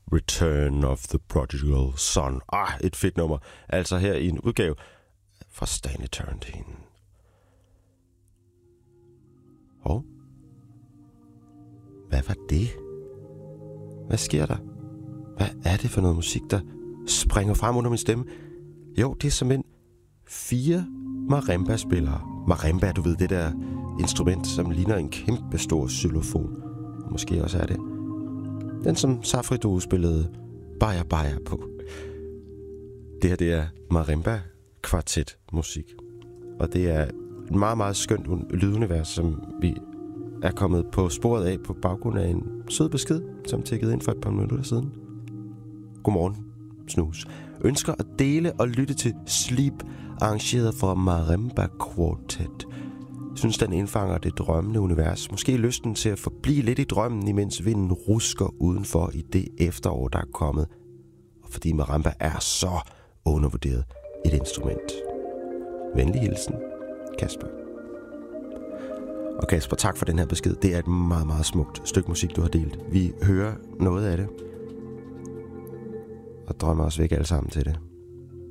Return of the Prodigal Son. Et fedt nummer. Altså her i en udgave fra Stanley Turrentine. Hvad var det? Hvad sker der? Hvad er det for noget musik, der springer frem under min stemme? Jo, det er simpelthen 4 marimba-spillere. Marimba, du ved, det der instrument, som ligner en kæmpe stor xylofon. Måske også er det den, som Safri Duo spillede Baja Baja på. Det her, det er marimba-kvartet musik. Og det er et meget, meget skønt lydunivers, som vi er kommet på sporet af på baggrund af en sød besked, som tækkede ind for et par minutter siden. Godmorgen, Snus. Ønsker at dele og lytte til Sleep, arrangeret for Marimba Quartet. Synes, den indfanger det drømmende univers. Måske lysten til at forblive lidt i drømmen, imens vinden rusker udenfor i det efterår, der er kommet. Og fordi marimba er så undervurderet et instrument. Venlig hilsen, Kasper. Og Kasper, tak for den her besked. Det er et meget, meget smukt stykke musik, du har delt. Vi hører noget af det. Og drømmer os væk alle sammen til det.